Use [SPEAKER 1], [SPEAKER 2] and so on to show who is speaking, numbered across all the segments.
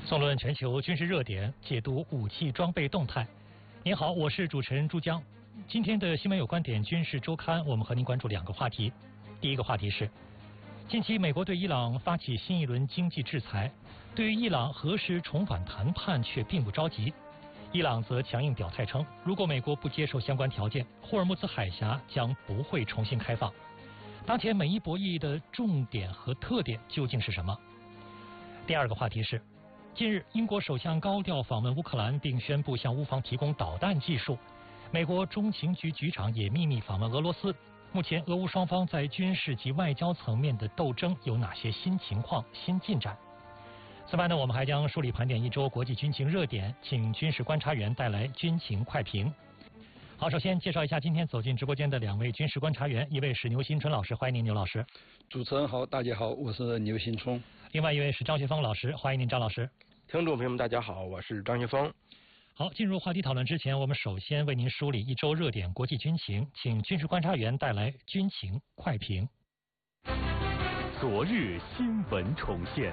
[SPEAKER 1] 纵论全球军事热点，解读武器装备动态。您好，我是主持人朱江。今天的新闻有观点军事周刊，我们和您关注两个话题。第一个话题是，近期美国对伊朗发起新一轮经济制裁，对于伊朗何时重返谈判却并不着急。伊朗则强硬表态称，如果美国不接受相关条件，霍尔木兹海峡将不会重新开放。当前美伊博弈的重点和特点究竟是什么？第二个话题是，近日英国首相高调访问乌克兰，并宣布向乌方提供导弹技术。美国中情局局长也秘密访问俄罗斯。目前俄乌双方在军事及外交层面的斗争有哪些新情况、新进展？此外呢，我们还将梳理盘点一周国际军情热点，请军事观察员带来军情快评。好，首先介绍一下今天走进直播间的两位军事观察员，一位是牛新春老师，欢迎您，牛老师。
[SPEAKER 2] 主持人好，大家好，我是牛新春。
[SPEAKER 1] 另外一位是张学峰老师，欢迎您，张老师。
[SPEAKER 3] 听众朋友们，大家好，我是张学峰。
[SPEAKER 1] 好，进入话题讨论之前，我们首先为您梳理一周热点国际军情，请军事观察员带来军情快评。
[SPEAKER 4] 昨日新闻重现。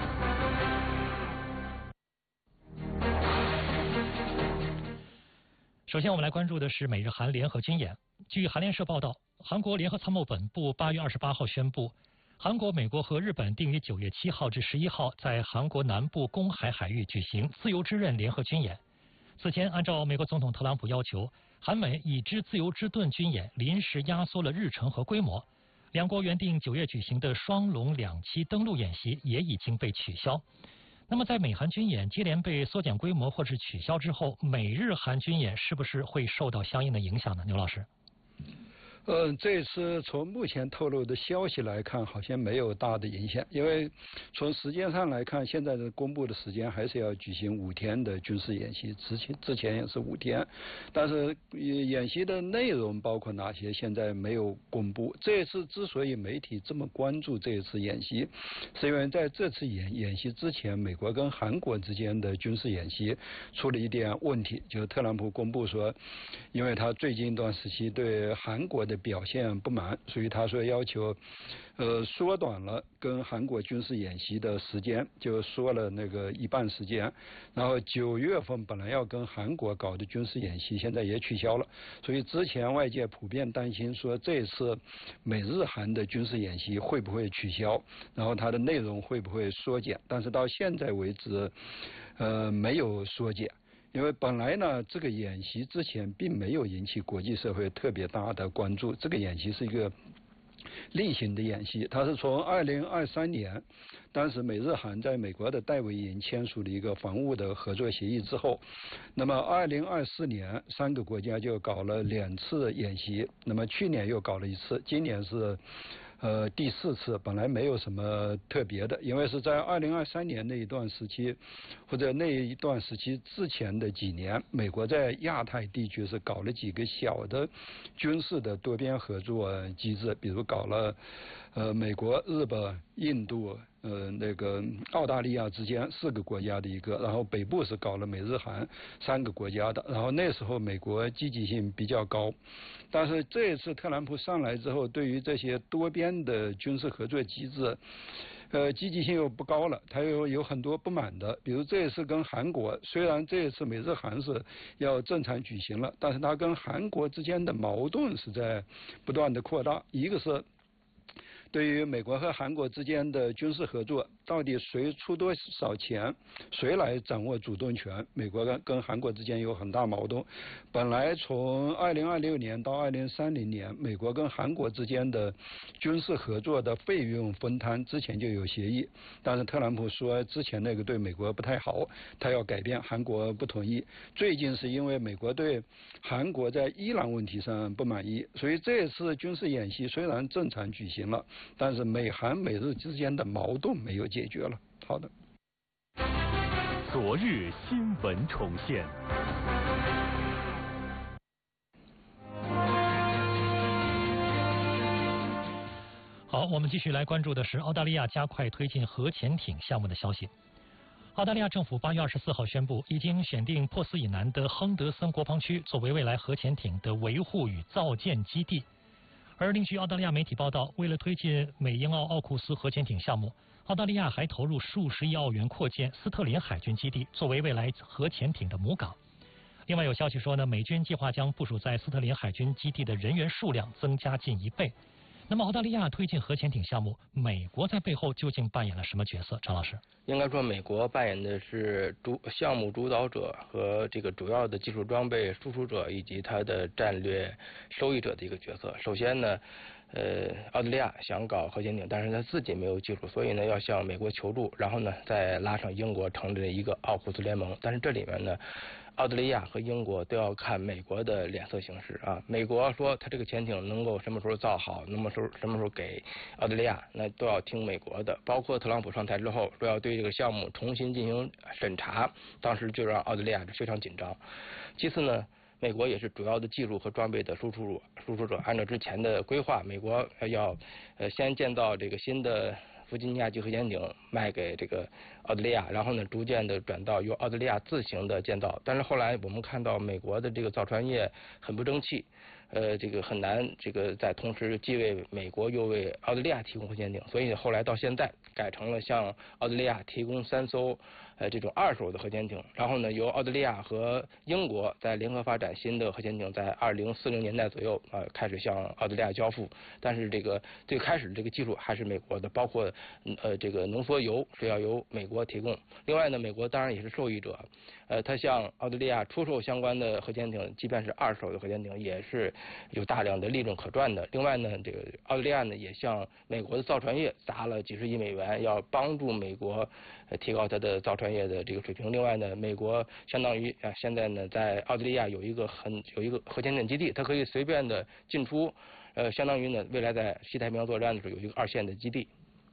[SPEAKER 1] 首先，我们来关注的是美日韩联合军演。据韩联社报道，韩国联合参谋本部8月28号宣布，韩国、美国和日本定于9月7号至11号在韩国南部公海海域举行自由之刃联合军演。此前，按照美国总统特朗普要求，韩美已知自由之盾军演临时压缩了日程和规模，两国原定9月举行的双龙2栖登陆演习也已经被取消。那么，在美韩军演接连被缩减规模或是取消之后，美日韩军演是不是会受到相应的影响呢？牛老师。
[SPEAKER 2] 这次从目前透露的消息来看，好像没有大的影响，因为从时间上来看，现在的公布的时间还是要举行5天的军事演习，之前也是5天，但是演习的内容包括哪些，现在没有公布。这一次之所以媒体这么关注这一次演习，是因为在这次演习之前，美国跟韩国之间的军事演习出了一点问题，就是特朗普公布说，因为他最近一段时期对韩国的表现不满，所以他说要求缩短了跟韩国军事演习的时间，就缩了那个一半时间。然后9月份本来要跟韩国搞的军事演习现在也取消了，所以之前外界普遍担心说这次美日韩的军事演习会不会取消，然后它的内容会不会缩减，但是到现在为止没有缩减。因为本来呢，这个演习之前并没有引起国际社会特别大的关注，这个演习是一个例行的演习，它是从2023年，当时美日韩在美国的戴维营签署了一个防务的合作协议之后，那么2024年3个国家就搞了2次演习，那么去年又搞了1次，今年是第4次，本来没有什么特别的，因为是在2023年那一段时期，或者那一段时期之前的几年，美国在亚太地区是搞了几个小的军事的多边合作机制，比如搞了美国、日本、印度、那个澳大利亚之间4个国家的一个，然后北部是搞了美日韩3个国家的，然后那时候美国积极性比较高，但是这一次特朗普上来之后，对于这些多边的军事合作机制积极性又不高了，他又有很多不满的，比如这一次跟韩国，虽然这一次美日韩是要正常举行了，但是他跟韩国之间的矛盾是在不断的扩大，一个是对于美国和韩国之间的军事合作，到底谁出多少钱，谁来掌握主动权，美国跟韩国之间有很大矛盾。本来从2026年到2030年，美国跟韩国之间的军事合作的费用分摊之前就有协议，但是特朗普说之前那个对美国不太好，他要改变，韩国不同意。最近是因为美国对韩国在伊朗问题上不满意，所以这次军事演习虽然正常举行了，但是美韩美日之间的矛盾没有解决了。好的。
[SPEAKER 4] 昨日新闻重现。
[SPEAKER 1] 好，我们继续来关注的是澳大利亚加快推进核潜艇项目的消息。澳大利亚政府8月24号宣布，已经选定珀斯以南的亨德森国防区作为未来核潜艇的维护与造舰基地。而另据澳大利亚媒体报道，为了推进美英澳奥库斯核潜艇项目， 澳大利亚还投入数十亿澳元扩建斯特林海军基地，作为未来核潜艇的母港。另外有消息说呢，美军计划将部署在斯特林海军基地的人员数量增加近1倍。那么澳大利亚推进核潜艇项目，美国在背后究竟扮演了什么角色？张老师，
[SPEAKER 3] 应该说，美国扮演的是项目主导者和这个主要的技术装备输出者以及它的战略受益者的一个角色。首先呢，澳大利亚想搞核潜艇，但是他自己没有技术，所以呢要向美国求助，然后呢再拉上英国成立一个奥库斯联盟。但是这里面呢，澳大利亚和英国都要看美国的脸色行事啊。美国说他这个潜艇能够什么时候造好，什么时候给澳大利亚，那都要听美国的。包括特朗普上台之后说要对这个项目重新进行审查，当时就让澳大利亚非常紧张。其次呢，美国也是主要的技术和装备的输出者。按照之前的规划，美国要先建造这个新的弗吉尼亚级核潜艇卖给这个澳大利亚，然后呢逐渐的转到由澳大利亚自行的建造。但是后来我们看到美国的这个造船业很不争气，这个很难这个在同时既为美国又为澳大利亚提供核潜艇，所以后来到现在改成了向澳大利亚提供3艘这种2手的核潜艇，然后呢由澳大利亚和英国在联合发展新的核潜艇，在2040年代左右开始向澳大利亚交付。但是这个最开始这个技术还是美国的，包括这个浓缩铀是要由美国提供。另外呢，美国当然也是受益者，他向澳大利亚出售相关的核潜艇，即便是2手的核潜艇，也是有大量的利润可赚的。另外呢，这个澳大利亚呢也向美国的造船业砸了几十亿美元，要帮助美国提高它的造船业的这个水平。另外呢，美国相当于现在呢在澳大利亚有一个核潜艇基地，它可以随便的进出，相当于呢未来在西太平洋作战的时候有一个2线的基地。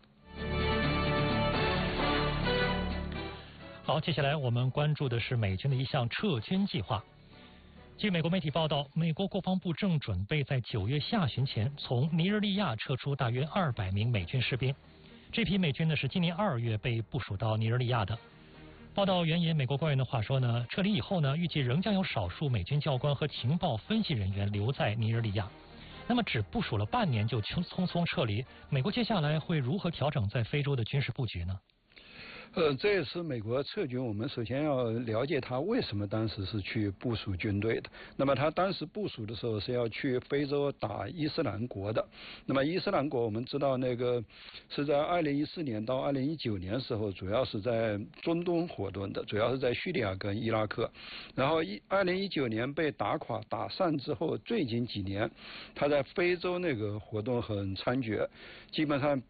[SPEAKER 1] 好，接下来我们关注的是美军的一项撤军计划。据美国媒体报道，美国国防部正准备在9月下旬前从尼日利亚撤出大约200名美军士兵。这批美军呢是今年2月被部署到尼日利亚的。报道援引美国官员的话说呢，撤离以后呢，预计仍将有少数美军教官和情报分析人员留在尼日利亚。那么只部署了半年就匆匆撤离，美国接下来会如何调整在非洲的军事布局呢？
[SPEAKER 2] 这次美国撤军，我们首先要了解他为什么当时是去部署军队的。那么他当时部署的时候是要去非洲打伊斯兰国的。那么伊斯兰国我们知道那个是在2014年到2019年时候，主要是在中东活动的，主要是在叙利亚跟伊拉克。然后2019年被打垮打散之后，最近几年他在非洲那个活动很猖獗，基本上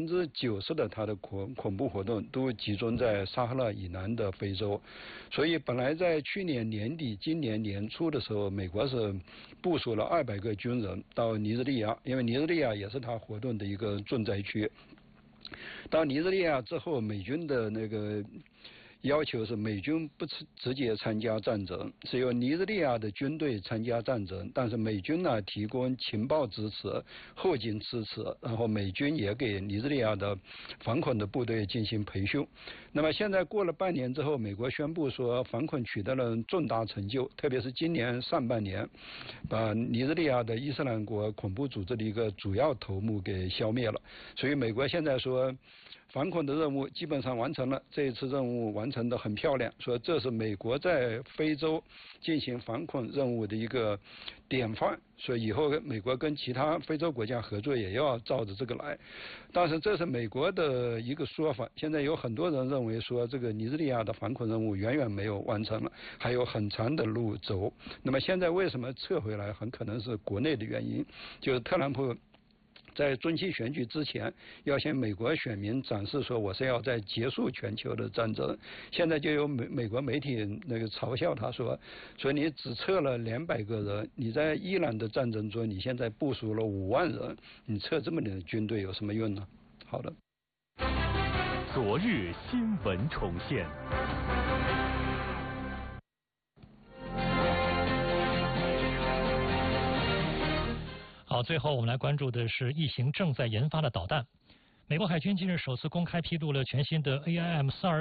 [SPEAKER 2] 90%的他的恐怖活动都集中在撒哈拉以南的非洲。所以本来在去年年底今年年初的时候，美国是部署了200个军人到尼日利亚，因为尼日利亚也是他活动的一个重灾区。到尼日利亚之后，美军的那个要求是美军不直接参加战争，是由尼日利亚的军队参加战争，但是美军呢提供情报支持、后勤支持，然后美军也给尼日利亚的反恐的部队进行培训。那么现在过了半年之后，美国宣布说反恐取得了重大成就，特别是今年上半年，把尼日利亚的伊斯兰国恐怖组织的一个主要头目给消灭了。所以美国现在说，反恐的任务基本上完成了，这一次任务完成得很漂亮，说这是美国在非洲进行反恐任务的一个典范，所以以后美国跟其他非洲国家合作也要照着这个来。但是这是美国的一个说法，现在有很多人认为说这个尼日利亚的反恐任务远远没有完成了，还有很长的路走。那么现在为什么撤回来，很可能是国内的原因，就是特朗普在中期选举之前要向美国选民展示说我是要在结束全球的战争。现在就有美国媒体那个嘲笑他说你只撤了200个人，你在伊朗的战争中你现在部署了5万人，你撤这么点军队有什么用呢？好的。
[SPEAKER 4] 昨日新闻重现。
[SPEAKER 1] 好，最后我们来关注的是一型正在研发的导弹。美国海军近日首次公开披露了全新的 AIM-42